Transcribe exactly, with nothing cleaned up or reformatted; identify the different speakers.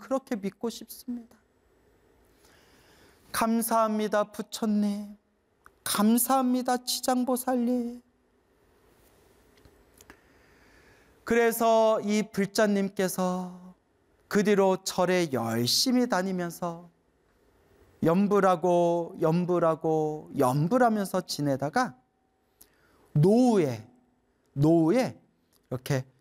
Speaker 1: 그렇게 믿고 싶습니다. 감사합니다, 부처님. 감사합니다, 지장보살님. 그래서 이 불자님께서 그 뒤로 절에 열심히 다니면서 염불하고 염불하고 염불하면서 지내다가 노후에 노후에 이렇게